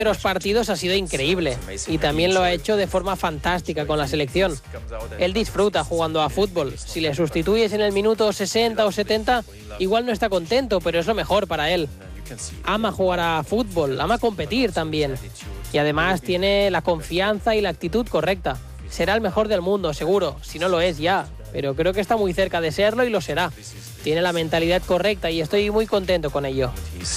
Los partidos ha sido increíble y también lo ha hecho de forma fantástica con la selección. Él disfruta jugando a fútbol. Si le sustituyes en el minuto 60 o 70, igual no está contento, pero es lo mejor para él. Ama jugar a fútbol, ama competir también. Y además tiene la confianza y la actitud correcta. Será el mejor del mundo, seguro, si no lo es ya, pero creo que está muy cerca de serlo y lo será. Tiene la mentalidad correcta y estoy muy contento con ello.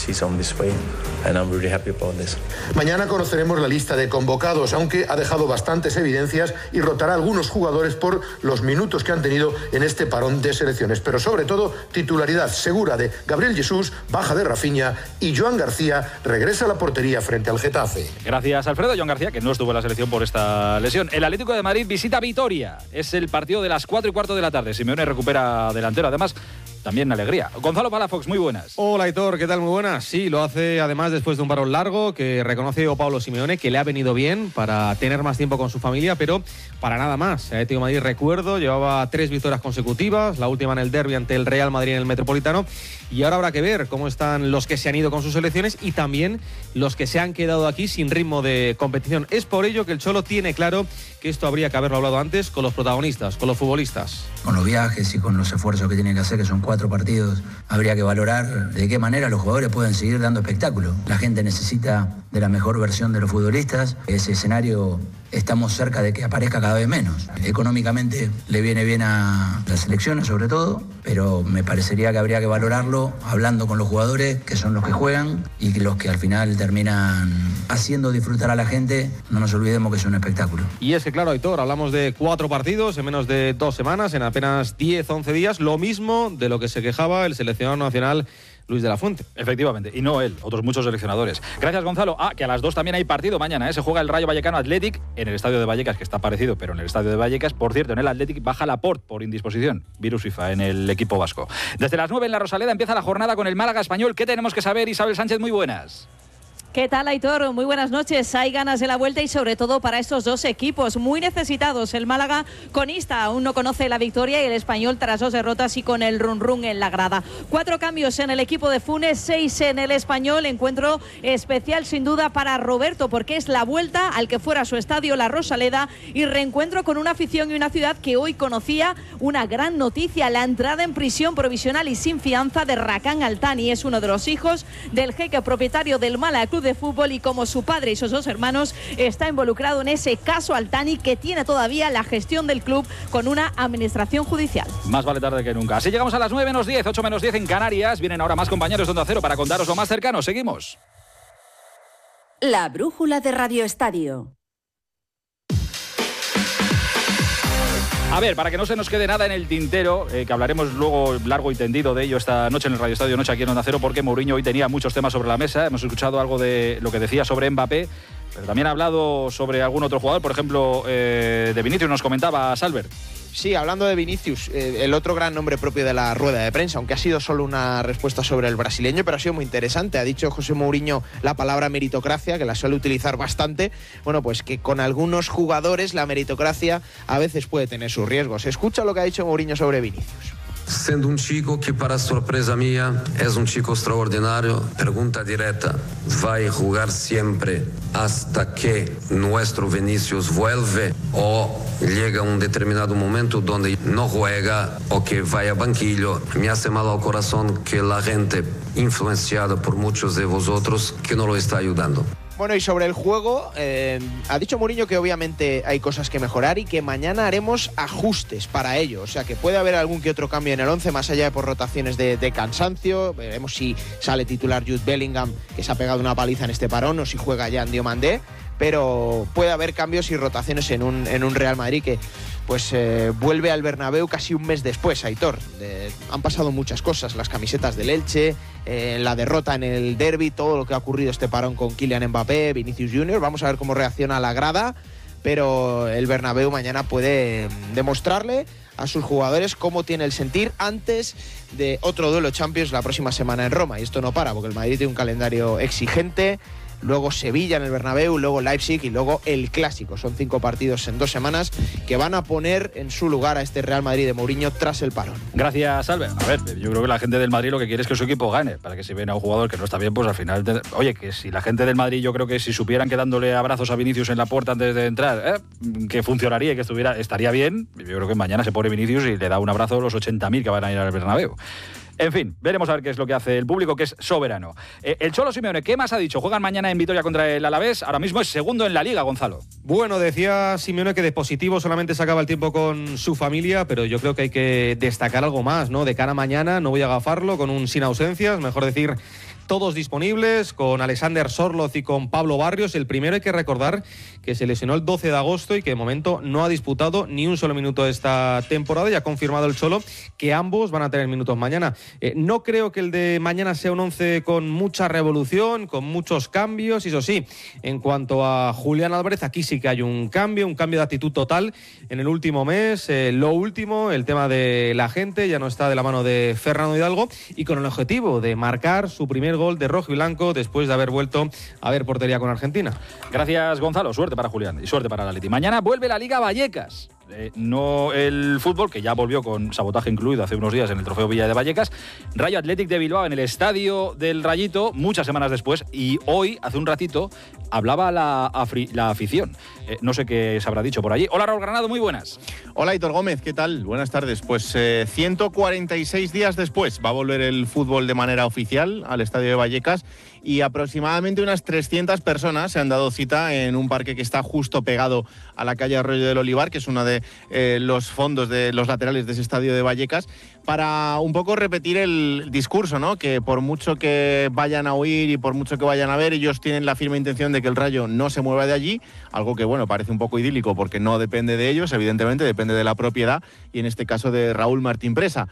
Mañana conoceremos la lista de convocados, aunque ha dejado bastantes evidencias y rotará algunos jugadores por los minutos que han tenido en este parón de selecciones. Pero sobre todo, titularidad segura de Gabriel Jesús, baja de Rafinha y Joan García regresa a la portería frente al Getafe. Gracias, Alfredo. Joan García, que no estuvo en la selección por esta lesión. El Atlético de Madrid visita Vitoria. Es el partido de las 4:15 de la tarde. Simeone recupera delantero. Además, también alegría. Gonzalo Palafox, muy buenas. Hola, Aitor, ¿qué tal? Muy buenas. Sí, lo hace además después de un parón largo que reconoce Pablo Simeone, que le ha venido bien para tener más tiempo con su familia, pero para nada más. El Atlético de Madrid, recuerdo, llevaba 3 victorias consecutivas, la última en el derbi ante el Real Madrid en el Metropolitano, y ahora habrá que ver cómo están los que se han ido con sus selecciones y también los que se han quedado aquí sin ritmo de competición. Es por ello que el Cholo tiene claro que esto habría que haberlo hablado antes con los protagonistas, con los futbolistas. Con los viajes y con los esfuerzos que tienen que hacer, que son 4 partidos, habría que valorar de qué manera los jugadores pueden seguir dando espectáculo. La gente necesita de la mejor versión de los futbolistas. Ese escenario estamos cerca de que aparezca cada vez menos. Económicamente le viene bien a las selecciones sobre todo, pero me parecería que habría que valorarlo hablando con los jugadores, que son los que juegan y que los que al final terminan haciendo disfrutar a la gente. No nos olvidemos que es un espectáculo. Y es que claro, Aitor, hablamos de 4 partidos en menos de 2 semanas, en apenas 10-11 días, lo mismo de lo que se quejaba el seleccionador nacional Luis de la Fuente. Efectivamente, y no él, otros muchos seleccionadores. Gracias, Gonzalo. Que a las 2 también hay partido mañana, Se juega el Rayo Vallecano Athletic en el estadio de Vallecas, que está parecido, pero en el estadio de Vallecas. Por cierto, en el Athletic baja Laporte por indisposición, virus FIFA en el equipo vasco. Desde las 9 en la Rosaleda empieza la jornada con el Málaga Español. ¿Qué tenemos que saber? Isabel Sánchez, muy buenas. ¿Qué tal, Aitor? Muy buenas noches. Hay ganas de la vuelta y sobre todo para estos dos equipos muy necesitados. El Málaga conista aún no conoce la victoria y el Español tras 2 derrotas y con el run en la grada. 4 cambios en el equipo de Funes, 6 en el Español. Encuentro especial sin duda para Roberto porque es la vuelta al que fuera su estadio, la Rosaleda, y reencuentro con una afición y una ciudad que hoy conocía una gran noticia: la entrada en prisión provisional y sin fianza de Rakan Altani. Es uno de los hijos del jeque propietario del Málaga Club de Fútbol y como su padre y sus 2 hermanos está involucrado en ese caso Altani, que tiene todavía la gestión del club con una administración judicial. Más vale tarde que nunca. Así llegamos a las 9 menos 10, 8 menos 10 en Canarias. Vienen ahora más compañeros de Onda Cero para contaros lo más cercano. Seguimos. La brújula de Radio Estadio. A ver, para que no se nos quede nada en el tintero, que hablaremos luego largo y tendido de ello esta noche en el Radio Estadio Noche aquí en Onda Cero, porque Mourinho hoy tenía muchos temas sobre la mesa. Hemos escuchado algo de lo que decía sobre Mbappé, pero también ha hablado sobre algún otro jugador, por ejemplo, de Vinicius, nos comentaba Salver. Sí, hablando de Vinicius, el otro gran nombre propio de la rueda de prensa, aunque ha sido solo una respuesta sobre el brasileño, pero ha sido muy interesante. Ha dicho José Mourinho la palabra meritocracia, que la suele utilizar bastante. Bueno, pues que con algunos jugadores la meritocracia a veces puede tener sus riesgos. Escucha lo que ha dicho Mourinho sobre Vinicius. Sendo un chico que para sorpresa mía es un chico extraordinario, pregunta directa, ¿va a jugar siempre hasta que nuestro Vinicius vuelve o llega un determinado momento donde no juega o que vaya a banquillo? Me hace mal al corazón que la gente influenciada por muchos de vosotros que no lo está ayudando. Bueno, y sobre el juego, ha dicho Mourinho que obviamente hay cosas que mejorar y que mañana haremos ajustes para ello. O sea, que puede haber algún que otro cambio en el 11, más allá de por rotaciones de cansancio. Veremos si sale titular Jude Bellingham, que se ha pegado una paliza en este parón, o si juega ya Diomandé. Pero puede haber cambios y rotaciones en un Real Madrid que pues vuelve al Bernabéu casi un mes después, Aitor. Han pasado muchas cosas, las camisetas del Elche, la derrota en el derbi, todo lo que ha ocurrido este parón con Kylian Mbappé, Vinicius Junior. Vamos a ver cómo reacciona la grada, pero el Bernabéu mañana puede demostrarle a sus jugadores cómo tiene el sentir antes de otro duelo Champions la próxima semana en Roma. Y esto no para, porque el Madrid tiene un calendario exigente. luego Sevilla en el Bernabéu, luego Leipzig y luego el Clásico. Son 5 partidos en 2 semanas que van a poner en su lugar a este Real Madrid de Mourinho tras el parón. Gracias, Albert. A ver, yo creo que la gente del Madrid lo que quiere es que su equipo gane, para que si ven a un jugador que no está bien, pues al final... Oye, que si la gente del Madrid, yo creo que si supieran que dándole abrazos a Vinicius en la puerta antes de entrar, que funcionaría y que estaría bien, yo creo que mañana se pone Vinicius y le da un abrazo a los 80.000 que van a ir al Bernabéu. En fin, veremos a ver qué es lo que hace el público, que es soberano. El Cholo Simeone, ¿qué más ha dicho? Juegan mañana en Vitoria contra el Alavés. Ahora mismo es segundo en la Liga, Gonzalo. Bueno, decía Simeone que de positivo solamente sacaba el tiempo con su familia, pero yo creo que hay que destacar algo más, ¿no? De cara a mañana, no voy a agafarlo, con un sin ausencias, mejor decir... Todos disponibles, con Alexander Sorloz y con Pablo Barrios. El primero hay que recordar que se lesionó el 12 de agosto y que de momento no ha disputado ni un solo minuto esta temporada, y ha confirmado el Cholo que ambos van a tener minutos mañana. No creo que el de mañana sea un 11 con mucha revolución, con muchos cambios, y eso sí, en cuanto a Julián Álvarez, aquí sí que hay un cambio de actitud total en el último mes. Lo último, el tema de la gente, ya no está de la mano de Fernando Hidalgo, y con el objetivo de marcar su primer gol de rojo y blanco después de haber vuelto a ver portería con Argentina. Gracias, Gonzalo. Suerte para Julián y suerte para el Atleti. Mañana vuelve la Liga Vallecas. No el fútbol, que ya volvió con sabotaje incluido hace unos días en el Trofeo Villa de Vallecas. Rayo Athletic de Bilbao en el estadio del Rayito, muchas semanas después, y hoy, hace un ratito, hablaba la afición. No sé qué se habrá dicho por allí. Hola, Raúl Granado, muy buenas. Hola, Aitor Gómez, ¿qué tal? Buenas tardes. Pues 146 días después va a volver el fútbol de manera oficial al estadio de Vallecas, y aproximadamente unas 300 personas se han dado cita en un parque que está justo pegado a la calle Arroyo del Olivar, que es uno de los fondos de los laterales de ese estadio de Vallecas, para un poco repetir el discurso, ¿no? Que por mucho que vayan a oír y por mucho que vayan a ver, ellos tienen la firme intención de que el Rayo no se mueva de allí, algo que, bueno, parece un poco idílico porque no depende de ellos, evidentemente, depende de la propiedad, y en este caso de Raúl Martín Presa.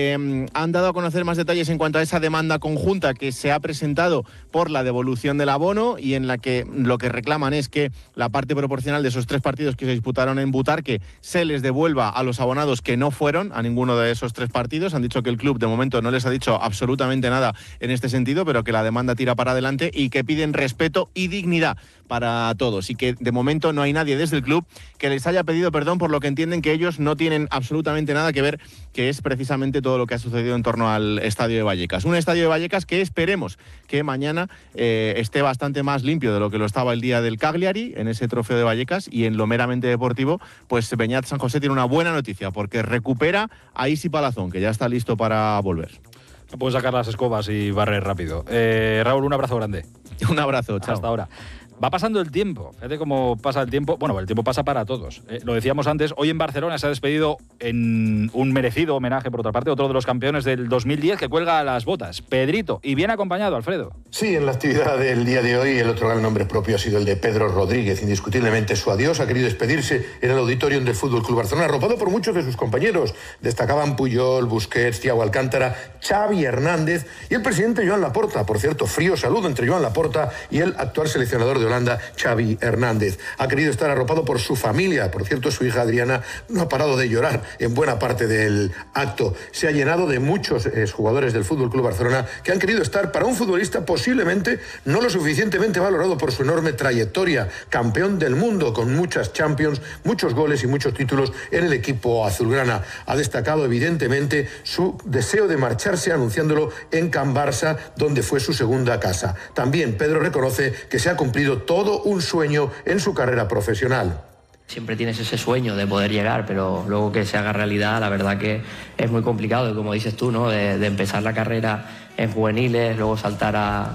Han dado a conocer más detalles en cuanto a esa demanda conjunta que se ha presentado por la devolución del abono, y en la que lo que reclaman es que la parte proporcional de esos 3 partidos que se disputaron en Butarque se les devuelva a los abonados que no fueron a ninguno de esos 3 partidos. Han dicho que el club de momento no les ha dicho absolutamente nada en este sentido, pero que la demanda tira para adelante y que piden respeto y dignidad para todos, y que de momento no hay nadie desde el club que les haya pedido perdón por lo que entienden que ellos no tienen absolutamente nada que ver, que es precisamente todo lo que ha sucedido en torno al estadio de Vallecas. Un estadio de Vallecas que esperemos que mañana esté bastante más limpio de lo que lo estaba el día del Cagliari en ese Trofeo de Vallecas, y en lo meramente deportivo, pues Beñat San José tiene una buena noticia, porque recupera a Isi Palazón, que ya está listo para volver. No puedo sacar las escobas y barrer rápido. Raúl, un abrazo grande. Un abrazo, chao. Hasta ahora. Va pasando el tiempo, fíjate cómo pasa el tiempo. Bueno, el tiempo pasa para todos. Lo decíamos antes, hoy en Barcelona se ha despedido en un merecido homenaje, por otra parte, otro de los campeones del 2010 que cuelga las botas, Pedrito, y bien acompañado, Alfredo. Sí, en la actividad del día de hoy el otro gran nombre propio ha sido el de Pedro Rodríguez. Indiscutiblemente su adiós, ha querido despedirse en el auditorium del Fútbol Club Barcelona, arropado por muchos de sus compañeros. Destacaban Puyol, Busquets, Thiago Alcántara, Xavi Hernández y el presidente Joan Laporta. Por cierto, frío saludo entre Joan Laporta y el actual seleccionador de Holanda, Xavi Hernández. Ha querido estar arropado por su familia. Por cierto, su hija Adriana no ha parado de llorar en buena parte del acto. Se ha llenado de muchos jugadores del Fútbol Club Barcelona que han querido estar para un futbolista posiblemente no lo suficientemente valorado por su enorme trayectoria. Campeón del mundo con muchas Champions, muchos goles y muchos títulos en el equipo azulgrana. Ha destacado evidentemente su deseo de marcharse, anunciándolo en Can Barça, donde fue su segunda casa. También Pedro reconoce que se ha cumplido todo un sueño en su carrera profesional. Siempre tienes ese sueño de poder llegar, pero luego que se haga realidad, la verdad que es muy complicado. Y como dices tú, ¿no? De empezar la carrera en juveniles, luego saltar a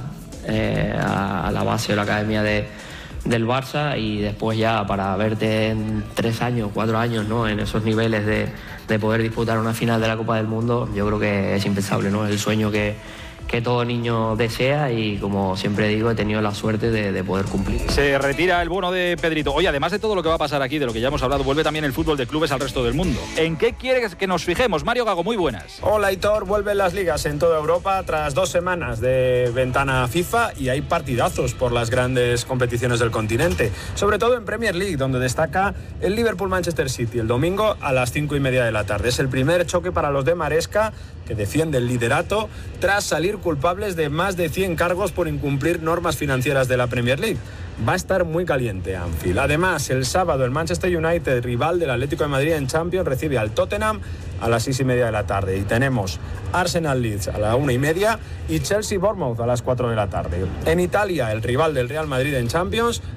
la base o la academia del Barça, y después ya para verte en 3 años, 4 años, ¿no? En esos niveles de poder disputar una final de la Copa del Mundo, yo creo que es impensable, ¿no? Es el sueño que todo niño desea, y como siempre digo, he tenido la suerte de poder cumplir. Se retira el bono de Pedrito. Oye, además de todo lo que va a pasar aquí, de lo que ya hemos hablado, vuelve también el fútbol de clubes al resto del mundo. ¿En qué quieres que nos fijemos? Mario Gago, muy buenas. Hola, Aitor. Vuelven las ligas en toda Europa tras 2 semanas de ventana FIFA, y hay partidazos por las grandes competiciones del continente, sobre todo en Premier League, donde destaca el Liverpool-Manchester City el domingo a las 5:30 de la tarde. Es el primer choque para los de Maresca, que defiende el liderato tras salir culpables de más de 100 cargos por incumplir normas financieras de la Premier League. Va a estar muy caliente Anfield. Además, el sábado el Manchester United, rival del Atlético de Madrid en Champions, recibe al Tottenham a las 6:30 de la tarde. Y tenemos Arsenal Leeds a la 1:30 y Chelsea Bournemouth a las 4 de la tarde. En Italia, el rival del Real Madrid en Champions,